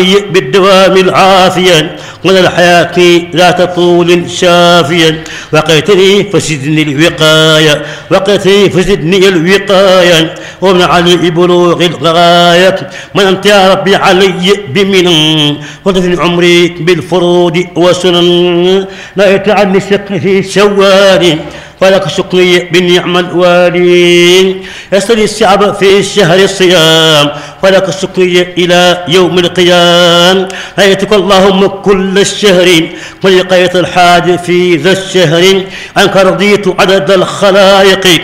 بالدوام العافية من الحياة ذات طول شافيا وقيتني فزدني الوقاية وقيتني فزدني الوقاية ومن علي بلوغ الغاية من أنت يا ربي علي بمنن وتفني عمري بالفروض وسنن لا يتعني الشق في شوال فلك شكري بالنعم الوالي يسري الشعب في الشهر الصيام فلك الشكري إلى يوم القيام هيتك اللهم كل الشهر ولقيت الحاج في ذا الشهر عنك رضيت عدد الخلائق